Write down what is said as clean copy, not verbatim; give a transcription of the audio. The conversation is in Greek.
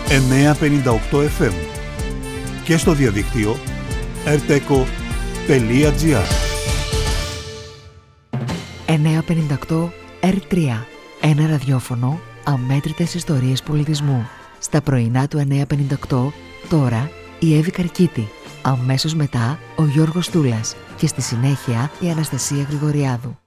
958 FM και στο διαδίκτυο rteco.gr. 958 R3. Ένα ραδιόφωνο, αμέτρητες ιστορίες πολιτισμού. Στα πρωινά του 958, τώρα η Εύη Καρκίτη. Αμέσως μετά ο Γιώργος Τούλας και στη συνέχεια η Αναστασία Γρηγοριάδου.